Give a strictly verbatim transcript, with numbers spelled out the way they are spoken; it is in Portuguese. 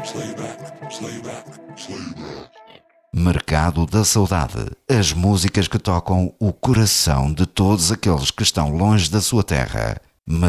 Mercado da Saudade. As músicas que tocam o coração de todos aqueles que estão longe da sua terra.